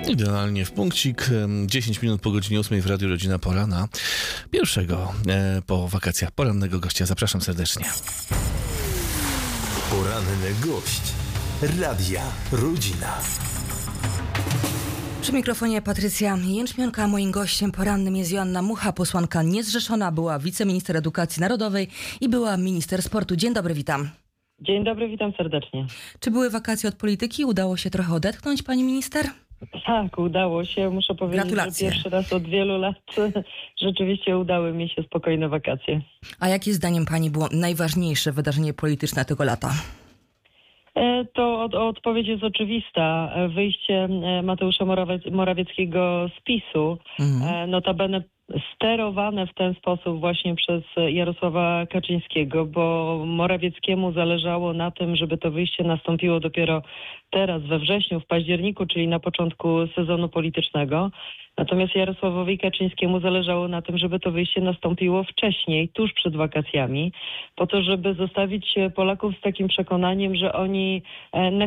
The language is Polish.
Idealnie w punkcik. 10 minut po godzinie 8 w Radiu Rodzina. Pora na pierwszego po wakacjach porannego gościa. Zapraszam serdecznie. Poranny gość Radia Rodzina. Przy mikrofonie Patrycja Jęczmionka, moim gościem porannym jest Joanna Mucha, posłanka niezrzeszona, była wiceminister edukacji narodowej i była minister sportu. Dzień dobry, witam. Dzień dobry, witam serdecznie. Czy były wakacje od polityki? Udało się trochę odetchnąć, pani minister? Tak, udało się. Muszę powiedzieć, Gratulacje. że pierwszy raz od wielu lat rzeczywiście udały mi się spokojne wakacje. A jakie zdaniem pani było najważniejsze wydarzenie polityczne tego lata? To odpowiedź jest oczywista. Wyjście Mateusza Morawieckiego z PiS-u, notabene sterowane w ten sposób właśnie przez Jarosława Kaczyńskiego, bo Morawieckiemu zależało na tym, żeby to wyjście nastąpiło dopiero teraz, we wrześniu, w październiku, czyli na początku sezonu politycznego. Natomiast Jarosławowi Kaczyńskiemu zależało na tym, żeby to wyjście nastąpiło wcześniej, tuż przed wakacjami, po to, żeby zostawić Polaków z takim przekonaniem, że oni